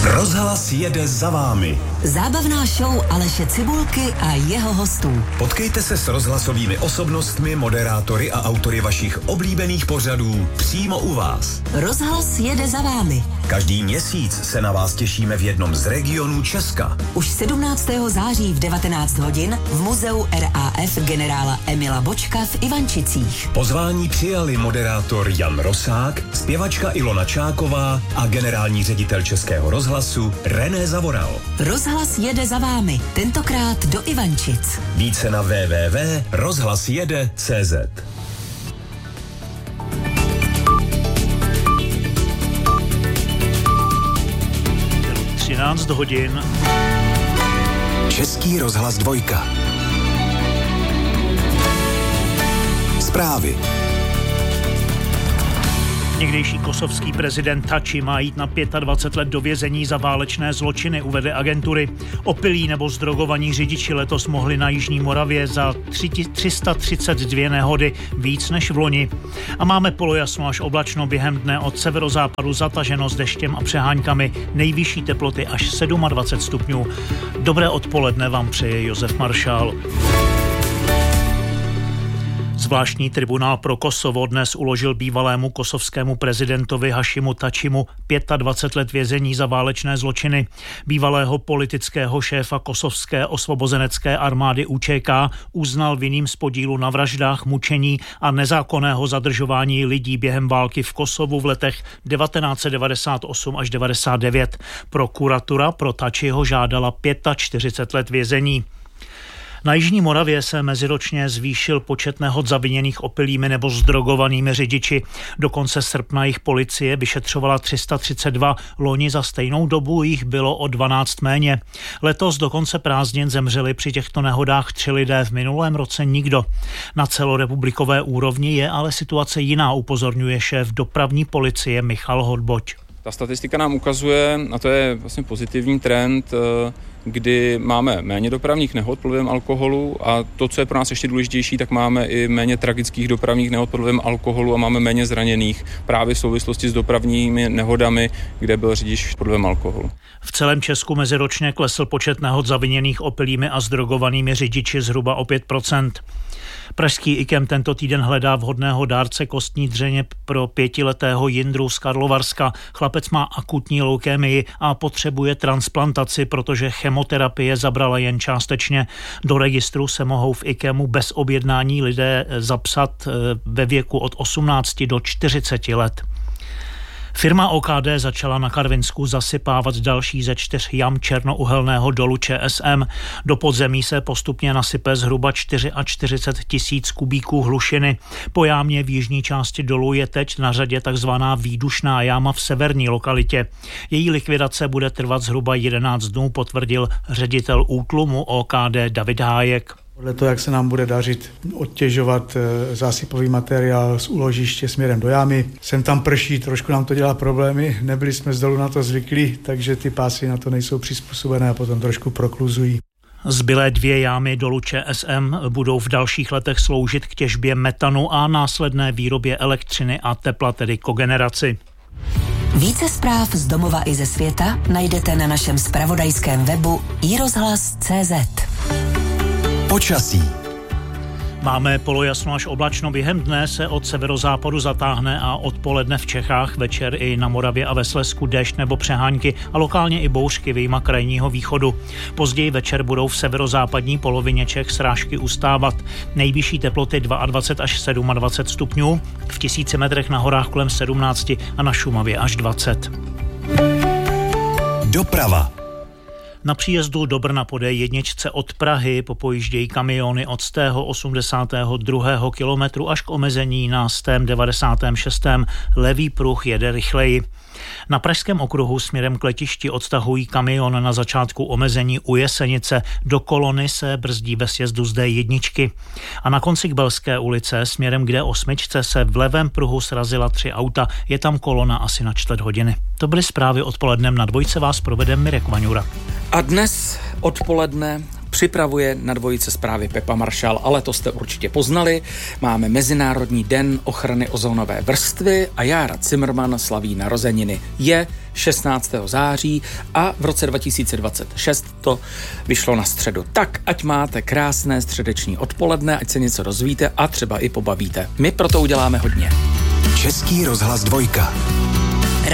Rozhlas jede za vámi. Zábavná show Aleše Cibulky a jeho hostů. Potkejte se s rozhlasovými osobnostmi, moderátory a autory vašich oblíbených pořadů přímo u vás. Rozhlas jede za vámi. Každý měsíc se na vás těšíme v jednom z regionů Česka. Už 17. září v 19 hodin v muzeu RAF generála Emila Bočka v Ivančicích. Pozvání přijali moderátor Jan Rosák, zpěvačka Ilona Čáková a generální ředitel Českého rozhlasu René Zavoral. Rozhlas jede za vámi, tentokrát do Ivančic. Více na www.rozhlasjede.cz. 13 hodin. Český rozhlas 2. Zprávy. Někdejší kosovský prezident Tači má jít na 25 let do vězení za válečné zločiny, uvedly agentury. Opilí nebo zdrogovaní řidiči letos mohli na Jižní Moravě za 332 nehody, víc než v loni. A máme polojasno až oblačno, během dne od severozápadu zataženo s deštěm a přeháňkami, nejvyšší teploty až 27 stupňů. Dobré odpoledne vám přeje Josef Maršál. Zvláštní tribunál pro Kosovo dnes uložil bývalému kosovskému prezidentovi Hašimu Tačimu 25 let vězení za válečné zločiny. Bývalého politického šéfa kosovské osvobozenecké armády UČK uznal vinným z podílu na vraždách, mučení a nezákonného zadržování lidí během války v Kosovu v letech 1998 až 1999. Prokuratura pro Tačiho žádala 45 let vězení. Na Jižní Moravě se meziročně zvýšil počet nehod zaviněných opilými nebo zdrogovanými řidiči. Do konce srpna jich policie vyšetřovala 332, loni za stejnou dobu jich bylo o 12 méně. Letos do konce prázdnin zemřeli při těchto nehodách 3 lidé, v minulém roce nikdo. Na celorepublikové úrovni je ale situace jiná, upozorňuje šéf dopravní policie Michal Hodboť. Ta statistika nám ukazuje, a to je vlastně pozitivní trend, kdy máme méně dopravních nehod pod vlivem alkoholu a to, co je pro nás ještě důležitější, tak máme i méně tragických dopravních nehod pod vlivem alkoholu a máme méně zraněných právě v souvislosti s dopravními nehodami, kde byl řidič pod vlivem alkoholu. V celém Česku meziročně klesl počet nehod zaviněných opilými a zdrogovanými řidiči zhruba o 5%. Pražský IKEM tento týden hledá vhodného dárce kostní dřeně pro 5letého Jindru z Karlovarska. Chlapec má akutní leukémii a potřebuje transplantaci, protože chemoterapie zabrala jen částečně. Do registru se mohou v IKEMu bez objednání lidé zapsat ve věku od 18 do 40 let. Firma OKD začala na Karvinsku zasypávat další ze 4 jam černouhelného dolu ČSM. Do podzemí se postupně nasype zhruba 44 000 kubíků hlušiny. Po jámě v jižní části dolu je teď na řadě takzvaná výdušná jáma v severní lokalitě. Její likvidace bude trvat zhruba 11 dnů, potvrdil ředitel útlumu OKD David Hájek. Podle toho, jak se nám bude dařit odtěžovat zásypový materiál z úložiště směrem do jámy. Sem tam prší, trošku nám to dělá problémy, nebyli jsme z dolu na to zvyklí, takže ty pásy na to nejsou přizpůsobené a potom trošku prokluzují. Zbylé 2 jámy dolu ČSM budou v dalších letech sloužit k těžbě metanu a následné výrobě elektřiny a tepla, tedy kogeneraci. Více zpráv z domova i ze světa najdete na našem zpravodajském webu iRozhlas.cz. Počasí. Máme polojasno až oblačno, během dne se od severozápadu zatáhne a odpoledne v Čechách, večer i na Moravě a ve Slezsku déšť nebo přehánky a lokálně i bouřky vyjma krajního východu. Později večer budou v severozápadní polovině Čech srážky ustávat. Nejvyšší teploty 22 až 27 stupňů, v 1000 metrech na horách kolem 17 a na Šumavě až 20. Doprava. Na příjezdu do Brna po D1 od Prahy popojíždějí kamiony od 182. kilometru až k omezení na 196. Levý pruh jede rychleji. Na pražském okruhu směrem k letišti odtahují kamion na začátku omezení u Jesenice. Do kolony se brzdí ve sjezdu z D1. A na konci k Belské ulice směrem k D8 se v levém pruhu srazila 3 auta. Je tam kolona asi na 4 hodiny. To byly zprávy odpolednem, na 2 vás provede Mirek Vaňura. A dnes odpoledne připravuje na Dvojice zprávy Pepa Maršal, ale to jste určitě poznali. Máme Mezinárodní den ochrany ozónové vrstvy a Jára Cimrman slaví narozeniny. Je 16. září a v roce 2026 to vyšlo na středu. Tak, ať máte krásné středeční odpoledne, ať se něco dozvíte a třeba i pobavíte. My proto uděláme hodně. Český rozhlas 2.